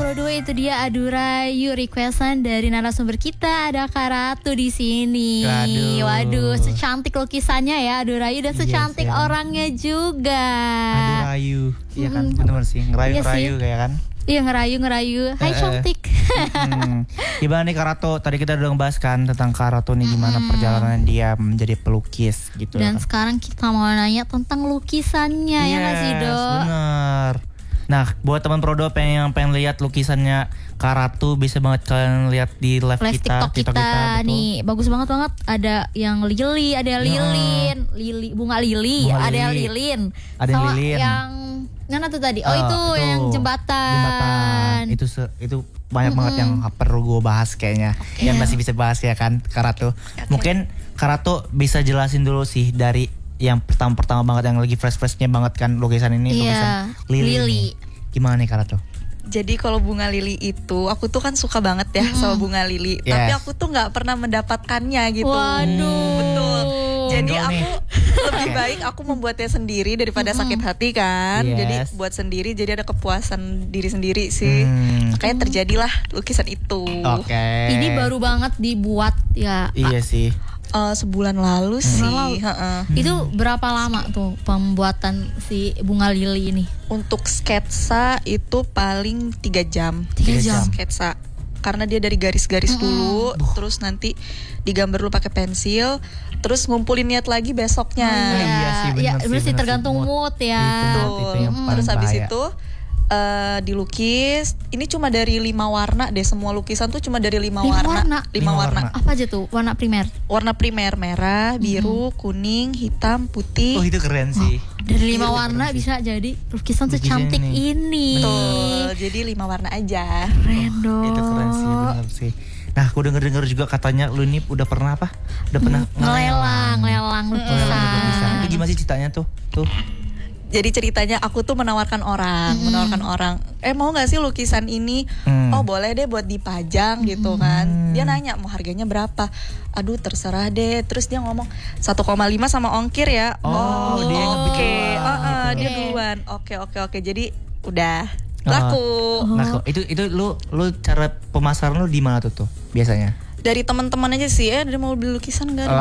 Prodo, itu dia Adu Rayu, requestan dari narasumber kita, ada Kak Ratu di sini. Waduh, secantik lukisannya ya Adu Rayu dan secantik orangnya juga. Adu Rayu, iya kan, bener sih, ngerayu-ngerayu kayak kan. Iya, ngerayu. Hai cantik. Gimana nih Kak Ratu? Tadi kita udah ngebahas kan tentang Kak Ratu nih, gimana perjalanan dia menjadi pelukis gitu. Dan sekarang kita mau nanya tentang lukisannya, ya nggak sih, Dok? Bener. Nah, buat teman Prodo yang pengen lihat lukisannya Kak Ratu, bisa banget kalian lihat di live TikTok kita nih, bagus banget. Ada yang lili, ada lilin, bunga lili, ada lilin, ada sama lilin. yang mana tuh tadi? Itu yang jembatan. Itu banyak banget yang perlu gue bahas kayaknya. Yang masih bisa bahas ya kan Kak Ratu. Mungkin Kak Ratu bisa jelasin dulu sih dari yang pertama banget yang lagi fresh-freshnya banget kan lukisan ini, lukisan lili. Gimana nih Kak Ratu? Jadi kalau bunga lili itu, aku tuh kan suka banget ya sama bunga lili. Tapi aku tuh nggak pernah mendapatkannya gitu. Waduh. Betul. Jadi aku lebih baik aku membuatnya sendiri daripada sakit hati kan. Jadi buat sendiri, jadi ada kepuasan diri sendiri sih. Makanya terjadilah lukisan itu. Ini baru banget dibuat ya. Iya sih. Sebulan lalu sih. Itu berapa lama tuh pembuatan si bunga lili ini? Untuk sketsa itu paling 3 jam. 3 jam sketsa. Karena dia dari garis-garis dulu, terus nanti digambar dulu pakai pensil, terus ngumpulin niat lagi besoknya. Iya sih, bener sih, tergantung mood ya. Betul. Terus habis itu dilukis. Ini cuma dari 5 warna deh, semua lukisan tuh cuma dari 5 warna. 5 warna. Apa aja tuh warna primer? Warna primer merah, biru, kuning, hitam, putih. Oh, itu keren sih. Dari 5 warna bisa jadi lukisan secantik ini. Betul. Jadi 5 warna aja. Keren dong. Itu keren sih, bener sih. Nah, aku denger juga katanya lu ini udah pernah apa? Udah pernah ngelelang lukisan. Itu gimana sih ceritanya tuh? Jadi ceritanya aku tuh menawarkan orang, mau nggak sih lukisan ini? Oh boleh deh buat dipajang gitu kan. Dia nanya mau harganya berapa? Aduh terserah deh. Terus dia ngomong 1,5 sama ongkir ya. Oke. Dia duluan. Oke. Jadi udah laku. Itu lu cara pemasaran lu di mana tuh biasanya? Dari teman-teman aja sih ya, dari mau beli lukisan nggak?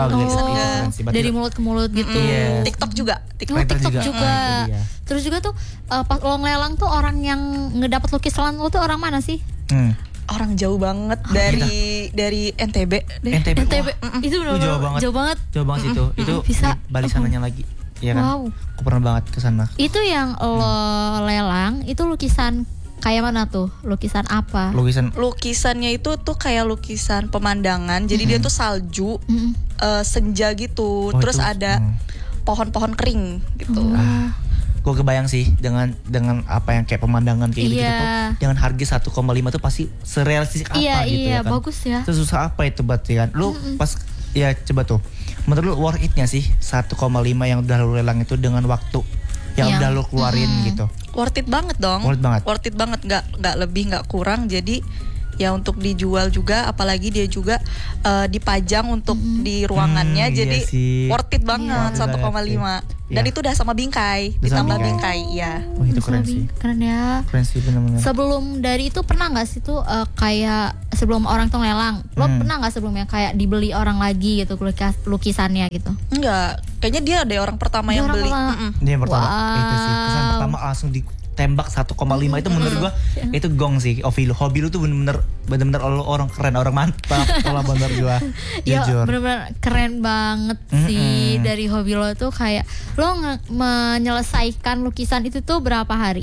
Dari mulut ke mulut gitu. TikTok juga. TikTok juga. Terus juga tuh pas lo ngelelang tuh orang yang ngedapat lukisan lo tuh orang mana sih? Orang jauh banget dari NTB. NTB. Itu jauh banget itu. Itu bisa balik sananya lagi. Iya kan? Wow. Aku pernah banget ke sana. Itu yang lo lelang itu lukisan kayak mana tuh? Lukisan apa? Lukisannya itu tuh kayak lukisan pemandangan. Jadi dia tuh salju, senja gitu. Terus ada pohon-pohon kering gitu. Gue kebayang sih dengan apa yang kayak pemandangan kayak gitu tuh, dengan harga 1,5 tuh pasti serealistis apa gitu ya kan. Bagus ya. Terus susah apa itu berarti kan. Lu pas coba tuh. Menurut lu worth it-nya sih 1,5 yang udah lu lelang itu dengan waktu yang udah lu keluarin gitu? Worth it banget dong. Worth it banget, nggak lebih nggak kurang. Jadi ya untuk dijual juga, apalagi dia juga dipajang untuk di ruangannya, jadi worth it banget 1,5. Dan itu udah sama bingkai, ditambah bingkai ya. Oh itu keren sih. Keren ya. Keren sih benar-benar. Sebelum dari itu pernah nggak sih tuh kayak sebelum orang tuh lelang, lo pernah nggak sebelumnya kayak dibeli orang lagi gitu lukisannya gitu? Enggak, kayaknya dia ada orang pertama yang beli. Dia yang pertama. Itu sih kesan pertama langsung ditembak 1,5 itu menurut gua itu gong sih. Hobi lu tuh bener-bener orang keren, orang mantap kalau menurut gua. Jujur. Bener-bener keren banget sih dari hobi lo tuh, kayak lo menyelesaikan lukisan itu tuh berapa hari?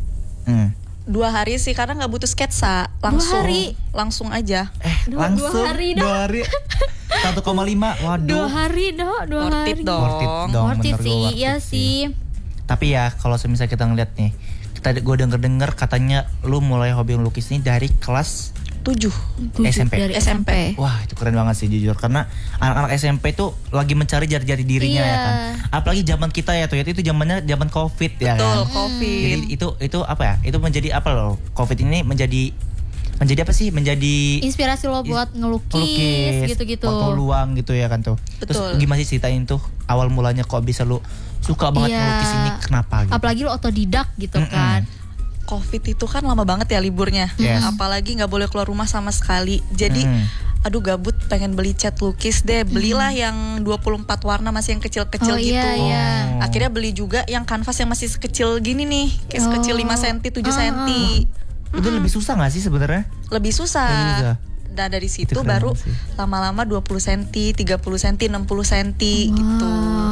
2 hari sih, karena nggak butuh sketsa, langsung 2 hari? Langsung aja. Langsung 2 hari dong. 2 hari 1,5. Waduh. 2 hari dong, 2 hari. Worth it dong. Worth it sih, iya sih. Tapi ya kalau misalnya kita ngeliat nih, gue denger katanya lu mulai hobi melukis ini dari kelas 7 SMP. Dari SMP. Wah itu keren banget sih jujur, karena anak-anak SMP tuh lagi mencari jati dirinya ya kan. Apalagi zaman kita ya tuh, itu zamannya zaman COVID ya. Betul, kan. COVID. Jadi itu apa ya? Itu menjadi apa loh? COVID ini menjadi apa sih? Menjadi inspirasi lo buat ngelukis gitu-gitu. Waktu luang gitu ya kan tuh. Betul. Terus gimana sih ceritain tuh awal mulanya kok bisa lu suka banget ngelukis ini, kenapa gitu? Apalagi lo otodidak gitu kan. COVID itu kan lama banget ya liburnya. Apalagi nggak boleh keluar rumah sama sekali. Jadi aduh gabut pengen beli cat lukis deh. Belilah yang 24 warna masih yang kecil-kecil gitu. Akhirnya beli juga yang kanvas yang masih sekecil gini nih. Kayak sekecil 5 cm, 7 cm. Itu lebih susah gak sih sebenarnya? Lebih susah. Dan dari situ baru lama-lama 20 cm, 30 cm, 60 cm gitu.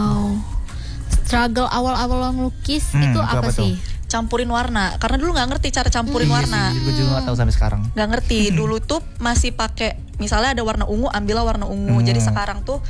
Struggle awal-awal ngelukis itu apa sih? Campurin warna, karena dulu nggak ngerti cara campurin warna. Gue juga nggak tahu sampai sekarang. Nggak ngerti. Dulu tuh masih pakai, misalnya ada warna ungu, ambillah warna ungu. Jadi sekarang tuh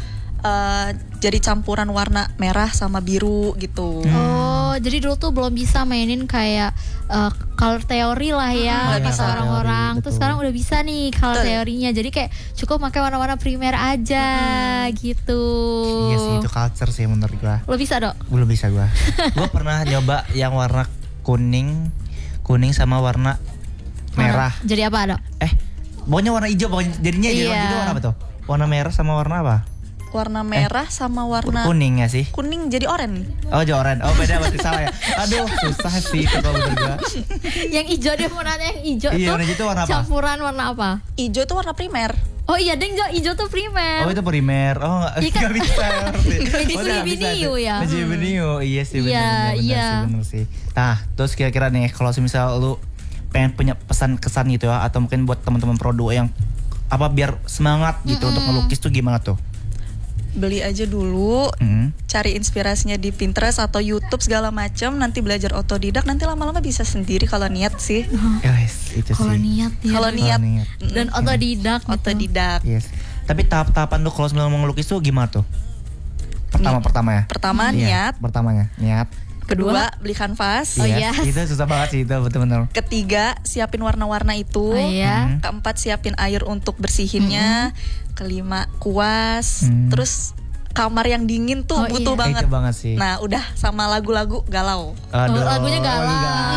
jadi campuran warna merah sama biru gitu. Oh, jadi dulu tuh belum bisa mainin kayak color theory lah ya, kata orang-orang. Terus sekarang udah bisa nih color teorinya. Jadi kayak cukup pakai warna-warna primer aja gitu. Iya sih, itu culture sih menurut gua. Lo bisa, Dok? Belum bisa gua. Gua pernah nyoba yang warna kuning sama warna merah. Jadi apa, Dok? Pokoknya warna hijau, pokoknya jadinya itu warna apa tuh? Warna merah sama warna apa? Warna merah sama warna kuning ya sih? Kuning jadi oranye. Oh, jadi oranye. Oh, beda berarti salah ya. Aduh, susah sih itu kalau menurut gua. Yang hijau, dia mau nanya yang hijau tuh. Warna hijau warna apa? Campuran warna apa? Hijau tuh warna primer. Oh iya, Deng, hijau tuh primer. Oh, itu primer. Oh, enggak bisa. Di Biniu ya. Di Biniu. Iya sih, benar sih. Nah, terus kira-kira nih kalau misal lu pengen punya pesan kesan gitu ya, atau mungkin buat teman-teman produ yang apa biar semangat gitu untuk ngelukis tuh gimana tuh? Beli aja dulu, cari inspirasinya di Pinterest atau YouTube segala macam, nanti belajar otodidak, nanti lama-lama bisa sendiri kalau niat sih. Yes, itu kalau sih. Niat ya. Kalau niat dan otodidak. Otodidak. Yes. Tapi tahap-tahapan tuh kalau sebelum mau ngelukis tuh gimana tuh? Pertama ya. Pertama niat. Pertamanya niat. Kedua beli kanvas. Itu susah banget sih itu betul-betul. Ketiga siapin warna-warna itu. Keempat siapin air untuk bersihinnya. Kelima kuas. Terus kamar yang dingin tuh butuh banget. Itu banget sih. Nah udah sama lagu-lagu galau. Lagunya galau.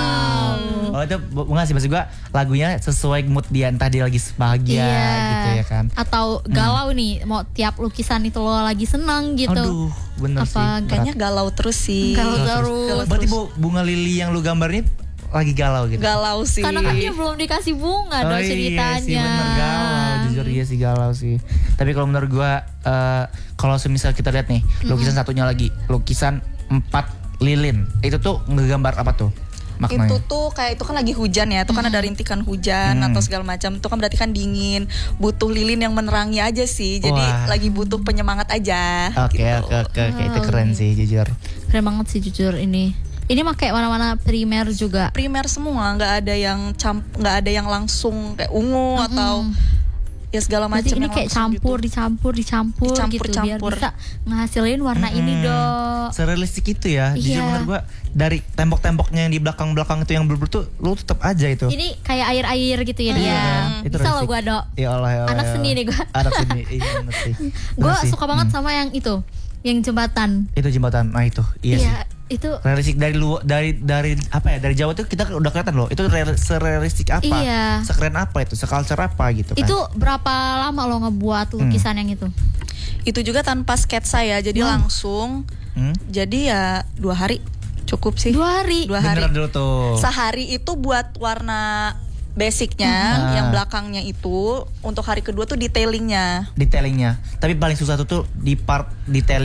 Oh itu enggak sih, maksud gue lagunya sesuai mood dia, entah dia lagi bahagia gitu ya kan. Atau galau nih, mau tiap lukisan itu lo lagi senang gitu. Aduh, bener sih. Kayaknya galau terus sih. Galau terus. Berarti bunga lili yang lu gambarnya lagi galau gitu? Galau sih. Karena kan dia belum dikasih bunga dong ceritanya. Iya sih, bener galau. Jujur iya sih galau sih. Tapi kalau menurut gue, kalau semisal kita lihat nih, lukisan satunya lagi, lukisan 4 lilin. Itu tuh ngegambar apa tuh? Maknanya. Itu tuh kayak itu kan lagi hujan ya, itu kan ada rintikan hujan atau segala macam. Itu kan berarti kan dingin, butuh lilin yang menerangi aja sih. Jadi lagi butuh penyemangat aja. Oke, itu keren sih jujur. Keren banget sih jujur ini. Ini pakai warna-warna primer juga. Primer semua, nggak ada yang langsung kayak ungu atau ya segala macam. Ini kayak dicampur gitu biar bisa ngasilin warna ini dong. Serealistik itu ya. Jujur menurut gua dari tembok-temboknya yang di belakang-belakang itu yang blur-blur tuh lu tetap aja itu. Ini kayak air-air gitu ya dia. Itu bisa lo gua, Dok. Ya Allah. Anak seni nih gua. Anak seni. Iya bener sih. Gua suka banget sama yang itu. Yang jembatan. Itu jembatan. Nah itu. Iya sih. Itu realistik dari apa ya, dari Jawa tuh kita udah kelihatan loh itu serealistik apa, sekeren apa itu, seculture apa gitu kan. Itu berapa lama lo ngebuat lukisan yang itu? Itu juga tanpa sketsa ya, jadi langsung jadi ya 2 hari cukup sih. 2 hari. Beneran dulu tuh. Sehari itu buat warna basicnya, yang belakangnya itu. Untuk hari kedua tuh detailingnya. Tapi paling susah tuh di part detailing